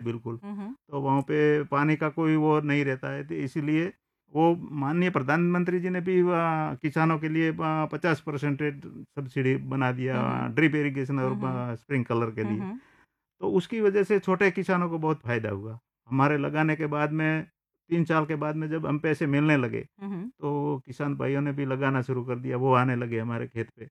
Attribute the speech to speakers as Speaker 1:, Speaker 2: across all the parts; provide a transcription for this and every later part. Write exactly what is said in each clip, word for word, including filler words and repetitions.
Speaker 1: बिल्कुल।
Speaker 2: हुँ, हुँ।
Speaker 1: तो वहाँ पे पानी का कोई वो नहीं रहता है, तो इसीलिए वो माननीय प्रधानमंत्री जी ने भी अ, किसानों के लिए अ, पचास परसेंटेज सब्सिडी बना दिया
Speaker 2: हुँ, हुँ।
Speaker 1: ड्रिप इरिगेशन और
Speaker 2: हुँ, हुँ।
Speaker 1: ब स्प्रिंकलर के
Speaker 2: हुँ,
Speaker 1: लिए।
Speaker 2: हुँ।
Speaker 1: तो उसकी वजह से छोटे किसानों को बहुत फ़ायदा हुआ। हमारे लगाने के बाद में तीन साल के बाद में जब हम पैसे मिलने लगे,
Speaker 2: हुँ, हुँ।
Speaker 1: तो किसान भाइयों ने भी लगाना शुरू कर दिया, वो आने लगे हमारे खेत पे।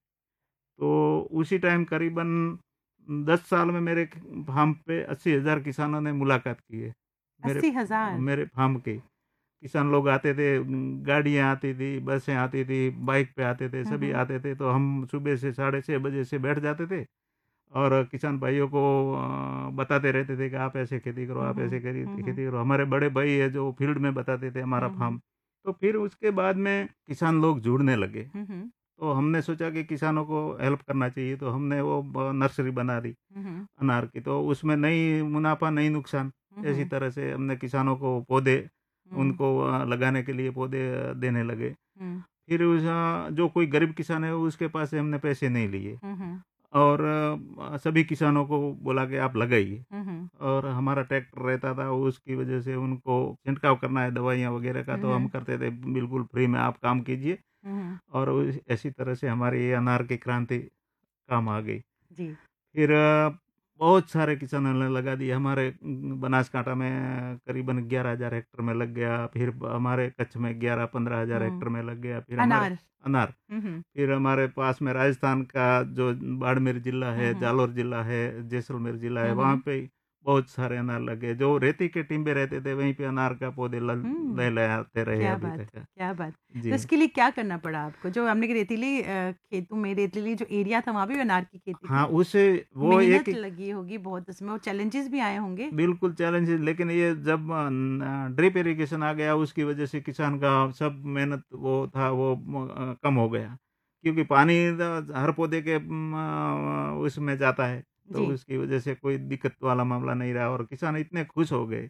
Speaker 1: तो उसी टाइम करीबन दस साल में मेरे ख फार्म पे अस्सी हज़ार किसानों ने मुलाकात की है। मेरे
Speaker 2: अस्सी हज़ार
Speaker 1: मेरे फार्म के किसान लोग आते थे, उम, गाड़ियाँ आती थी, बसें आती थी, बाइक पे आते थे,
Speaker 2: हुँ,
Speaker 1: सभी
Speaker 2: हुँ।
Speaker 1: आते थे। तो हम सुबह से साढ़े छह बजे से बैठ जाते थे और किसान भाइयों को अ, बताते रहते थे कि आप ऐसे खेती करो,
Speaker 2: हुँ,
Speaker 1: आप ऐसे
Speaker 2: हुँ।
Speaker 1: करिए
Speaker 2: हुँ,
Speaker 1: खेती
Speaker 2: हुँ।
Speaker 1: करो। हमारे बड़े भाई है जो फील्ड में बताते थे हमारा
Speaker 2: हुँ, हुँ।
Speaker 1: फार्म। तो फिर उसके बाद में किसान लोग जुड़ने लगे।
Speaker 2: हुँ, हुँ।
Speaker 1: तो हमने सोचा कि किसानों को हेल्प करना चाहिए, तो हमने वो ब नर्सरी बना दी
Speaker 2: हुँ, हुँ।
Speaker 1: अनार की। तो उसमें नहीं मुनाफ़ा, नहीं नुकसान,
Speaker 2: हुँ,
Speaker 1: ऐसी
Speaker 2: हुँ।
Speaker 1: तरह से हमने किसानों को पौधे
Speaker 2: हुँ।
Speaker 1: उनको अ, लगाने के लिए पौधे अ, देने लगे।
Speaker 2: हुँ।
Speaker 1: फिर उस अ, जो कोई गरीब किसान है उसके पास से हमने पैसे नहीं लिए
Speaker 2: हुँ, हुँ।
Speaker 1: और अ, सभी किसानों को बोला कि आप लगाइए।
Speaker 2: हुँ, हुँ।
Speaker 1: और हमारा ट्रैक्टर रहता था, उसकी वजह से उनको छिड़काव करना है दवाइयाँ वगैरह का,
Speaker 2: हुँ,
Speaker 1: तो हम
Speaker 2: हुँ।
Speaker 1: करते थे बिल्कुल फ्री में, आप काम कीजिए।
Speaker 2: हुँ, हुँ।
Speaker 1: और उस ऐसी तरह से हमारी ये अनार की क्रांति काम आ गई।
Speaker 2: जी।
Speaker 1: फिर अ, बहुत सारे किसानों ने लगा दिए। हमारे उम, बनासकांठा में करीबन ग्यारह हज़ार हेक्टेयर में लग गया, फिर ब हमारे कच्छ में ग्यारह पंद्रह हज़ार
Speaker 2: हुँ।
Speaker 1: हेक्टेयर में लग गया, फिर हमारे
Speaker 2: अनार।
Speaker 1: अनार।
Speaker 2: हुँ, हुँ।
Speaker 1: फिर हमारे पास में राजस्थान का जो बाड़मेर जिला
Speaker 2: हुँ,
Speaker 1: है,
Speaker 2: हुँ।
Speaker 1: जालोर जिला है, जैसलमेर जिला है,
Speaker 2: हुँ,
Speaker 1: वहाँ
Speaker 2: हुँ।
Speaker 1: पे बहुत सारे अनार लगे। जो रेती के टिंबे रहते थे, वहीं पे अनार का पौधे ल
Speaker 2: हुँ।
Speaker 1: लहलहाते रहे
Speaker 2: क्या
Speaker 1: अभी
Speaker 2: बात!
Speaker 1: तक।
Speaker 2: क्या बात! तो
Speaker 1: जी।
Speaker 2: इसके लिए क्या करना पड़ा आपको? जो आपने कि रेतीली अ, खेतों में रेतीली जो एरिया था वहाँ भी अनार की खेती
Speaker 1: हाँ,
Speaker 2: थी?
Speaker 1: उसे वो एक
Speaker 2: मेहनत लगी होगी बहुत उसमें और चैलेंजेस भी आए होंगे?
Speaker 1: बिल्कुल चैलेंज है, लेकिन ये जब अ, न ड्रिप इरिगेशन आ गया उसकी वजह से किसान का सब मेहनत वो था वो म अ, कम हो गया। क्योंकि पानी द हर पौधे के म अ, उसमें जाता है, तो
Speaker 2: जी।
Speaker 1: उसकी वजह से कोई दिक्कत वाला मामला नहीं रहा और किसान इतने खुश हो गए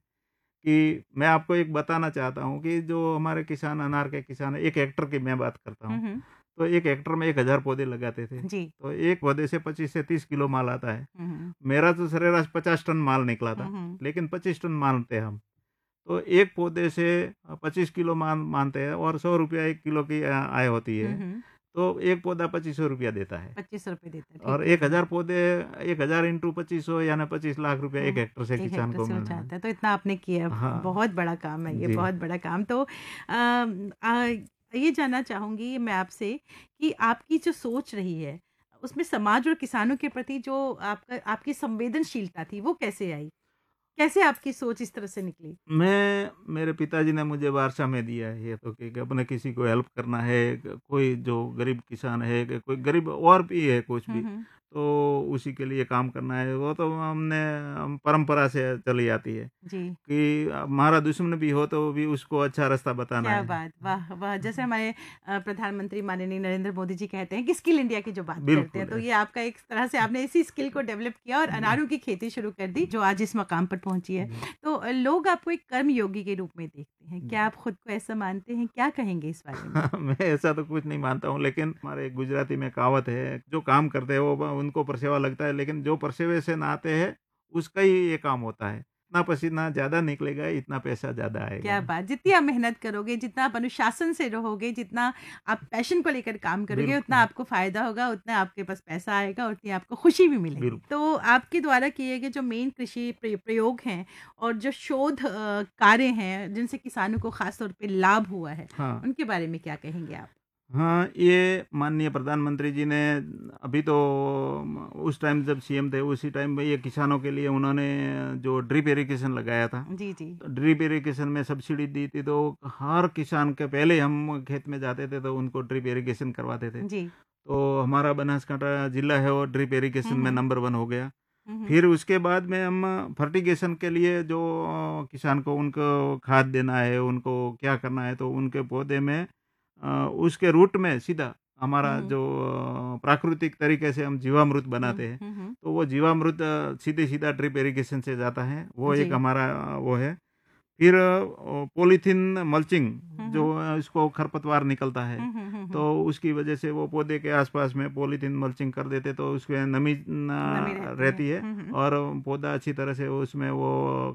Speaker 1: कि मैं आपको एक बताना चाहता हूँ कि जो हमारे किसान अनार के किसान हैं, एक हेक्टेयर की मैं बात करता
Speaker 2: हुँ,
Speaker 1: हूँ।
Speaker 2: हुँ।
Speaker 1: तो एक हेक्टेयर में एक हज़ार पौधे लगाते थे।
Speaker 2: जी।
Speaker 1: तो एक पौधे से पच्चीस से तीस किलो माल आता है।
Speaker 2: हुँ, हुँ।
Speaker 1: मेरा तो सरेराश पचास टन माल निकला
Speaker 2: हुँ,
Speaker 1: था,
Speaker 2: हुँ।
Speaker 1: लेकिन पच्चीस टन मानते हम। तो एक पौधे से अ, पच्चीस किलो मान मानते हैं और ₹सौ रुपये एक किलो की अ, आय होती
Speaker 2: हुँ,
Speaker 1: है।
Speaker 2: हुँ।
Speaker 1: तो एक पौधा पच्चीस सौ रुपये देता है
Speaker 2: ₹पच्चीस रुपए देता है,
Speaker 1: और
Speaker 2: ठीक है जी।
Speaker 1: एक हज़ार पौधे एक हज़ार इंटू पच्चीस सौ यानी पच्चीस लाख रुपए एक
Speaker 2: हुँ।
Speaker 1: हेक्टेयर से
Speaker 2: एक
Speaker 1: किसान
Speaker 2: हेक्टेयर
Speaker 1: को
Speaker 2: से हो
Speaker 1: मिलने वाले।
Speaker 2: जाता है, तो इतना आपने किया,
Speaker 1: हाँ,
Speaker 2: बहुत बड़ा काम है ये,
Speaker 1: जी।
Speaker 2: बहुत बड़ा काम। तो अम, अ, ये जानना चाहूँगी मैं आपसे कि आपकी जो सोच रही है, उसमें समाज और किसानों के प्रति जो आपका आपकी संवेदनशीलता थी, वो कैसे आई? कैसे आपकी सोच इस तरह से निकली?
Speaker 1: मैं मेरे पिताजी ने मुझे वारसा में दिया है ये तो कि कि अपने किसी को हेल्प करना है, क कोई जो गरीब किसान है, कि कोई गरीब और भी है कुछ
Speaker 2: हुँ,
Speaker 1: भी,
Speaker 2: हुँ।
Speaker 1: तो उसी के लिए काम करना है, वो तो हमने हम परंपरा से चली आती है
Speaker 2: जी।
Speaker 1: कि हमारा दुश्मन भी हो तो भी उसको अच्छा रास्ता बताना
Speaker 2: क्या
Speaker 1: है।
Speaker 2: बात! वाह, वाह! जैसे हमारे अ, प्रधानमंत्री माननीय नरेंद्र मोदी जी कहते हैं कि स्किल इंडिया की जो बात करते हैं,
Speaker 1: बिल्कुल
Speaker 2: तो
Speaker 1: है।
Speaker 2: ये आपका एक तरह से आपने इसी स्किल को डेवलप किया और
Speaker 1: जी,
Speaker 2: अनारों की खेती शुरू कर दी, जो आज इस मकाम पर पहुँची है।
Speaker 1: जी,
Speaker 2: तो अ, लोग आपको एक कर्मयोगी के रूप में देखते हैं। क्या
Speaker 1: जी।
Speaker 2: आप खुद को ऐसा मानते हैं? क्या कहेंगे इस बारे में?
Speaker 1: मैं ऐसा तो कुछ नहीं मानता हूँ, लेकिन हमारे गुजराती में कहावत है, जो काम करते हैं वो ब उनको परसेवा लगता है, लेकिन जो परसेवे से नहाते हैं, उसका ही ये काम होता है। इतना पसीना ज़्यादा निकलेगा, इतना पैसा ज़्यादा
Speaker 2: क्या
Speaker 1: आएगा।
Speaker 2: बात! जितनी आप मेहनत करोगे, जितना आप अनुशासन से रहोगे, जितना आप पैशन को लेकर काम करोगे, उतना
Speaker 1: बिल्कुल,
Speaker 2: आपको फ़ायदा होगा, उतना आपके पास पैसा आएगा, उतनी आपको खुशी भी मिलेगी।
Speaker 1: बिल्कुल।
Speaker 2: तो आपके द्वारा किए गए जो मेन कृषि प्र प्रयोग हैं और जो शोध अ, कार्य हैं, जिनसे किसानों को ख़ास तौर पे लाभ हुआ है,
Speaker 1: हाँ।
Speaker 2: उनके बारे में क्या कहेंगे आप?
Speaker 1: हाँ, ये माननीय प्रधानमंत्री जी ने अभी तो म उस टाइम जब सीएम थे, उसी टाइम में ये किसानों के लिए उन्होंने जो ड्रिप इरिगेशन लगाया था।
Speaker 2: जी, जी।
Speaker 1: तो ड्रिप इरिगेशन में सब्सिडी दी थी, तो हर किसान के पहले हम खेत में जाते थे, तो उनको ड्रिप इरिगेशन करवाते थे।
Speaker 2: जी।
Speaker 1: तो हमारा बनासकांठा जिला है वो ड्रिप
Speaker 2: हुँ,
Speaker 1: इरिगेशन में
Speaker 2: हुँ।
Speaker 1: नंबर वन हो गया।
Speaker 2: हुँ, हुँ।
Speaker 1: फिर उसके बाद में हम फर्टिगेशन के लिए जो अ, किसान को उनको खाद देना है, उनको क्या करना है, तो उनके पौधे में अ, उसके रूट में सीधा
Speaker 2: हुँ,
Speaker 1: हमारा
Speaker 2: हुँ।
Speaker 1: जो अ, प्राकृतिक तरीके से हम जीवामृत
Speaker 2: हुँ,
Speaker 1: बनाते हैं,
Speaker 2: हुँ, हुँ।
Speaker 1: तो वो जीवामृत अ, सीधे-सीधा ड्रिप इरिगेशन से जाता है। वो एक
Speaker 2: जी।
Speaker 1: हमारा अ, वो है। फिर अ, पॉलीथीन मल्चिंग
Speaker 2: हुँ,
Speaker 1: जो
Speaker 2: हुँ।
Speaker 1: अ, इसको खरपतवार निकलता है,
Speaker 2: हुँ, हुँ, हुँ,
Speaker 1: तो
Speaker 2: हुँ।
Speaker 1: उसकी वजह से वो पौधे के आसपास में पॉलीथीन मल्चिंग कर देते, तो उसमें नमी
Speaker 2: नमी
Speaker 1: न
Speaker 2: रहती है।
Speaker 1: रहती है
Speaker 2: हुँ, हुँ।
Speaker 1: और पौधा अच्छी तरह से उसमें वो